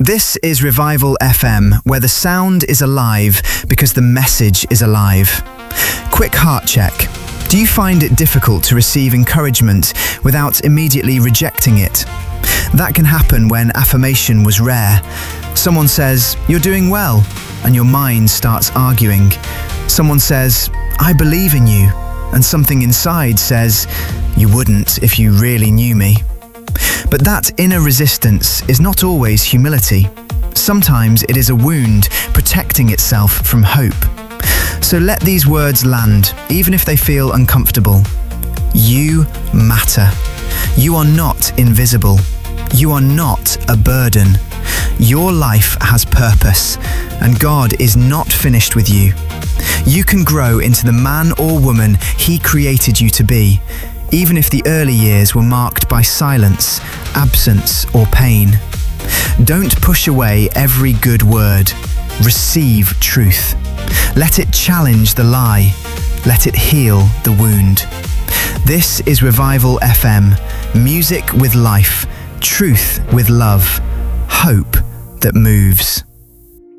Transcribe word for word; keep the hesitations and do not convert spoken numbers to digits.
This is Revival F M, where the sound is alive because the message is alive. Quick heart check. Do you find it difficult to receive encouragement without immediately rejecting it? That can happen when affirmation was rare. Someone says, "You're doing well," and your mind starts arguing. Someone says, "I believe in you," and something inside says, "You wouldn't if you really knew me." But that inner resistance is not always humility. Sometimes it is a wound protecting itself from hope. So let these words land, even if they feel uncomfortable. You matter. You are not invisible. You are not a burden. Your life has purpose, and God is not finished with you. You can grow into the man or woman He created you to be, even if the early years were marked by silence, absence, or pain. Don't push away every good word. Receive truth. Let it challenge the lie. Let it heal the wound. This is Revival F M, music with life, truth with love, hope that moves.